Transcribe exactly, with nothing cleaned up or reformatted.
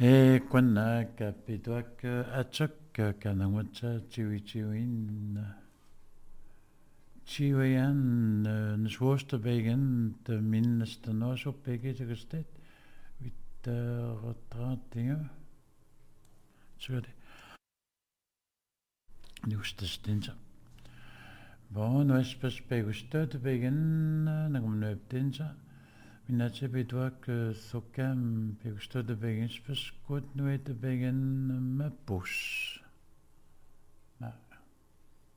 E quando capito che a ciò che non c'è ciwi ciwin ciwian nshwoste begen de minste no so bege te gestet vit retrattinge så det nuste stinsa bon no es pas begustet begen nagum nøbtinsa minatse bedwak sokam begustet begen spes gut no et begen ma bus